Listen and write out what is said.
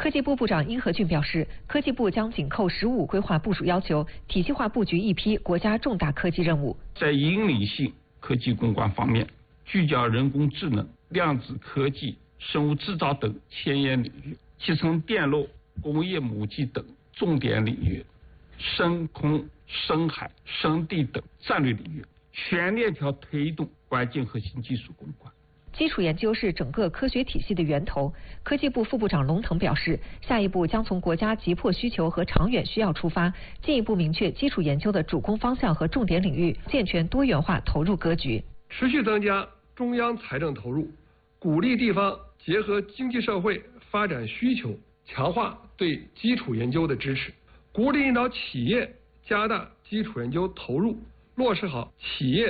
科技部部长殷和俊表示，科技部将紧扣“十五”规划部署要求，体系化布局一批国家重大科技任务。 在引领性科技攻关方面，聚焦人工智能、量子科技、生物制造等前沿领域，集成电路、工业母机等重点领域，深空、深海、深地等战略领域，全链条推动关键核心技术攻关。 基础研究是整个科学体系的源头。科技部副部长龙腾表示，下一步将从国家急迫需求和长远需要出发，进一步明确基础研究的主攻方向和重点领域，健全多元化投入格局。 持续增加中央财政投入，鼓励地方结合经济社会发展需求，强化对基础研究的支持，鼓励引导企业加大基础研究投入，落实好企业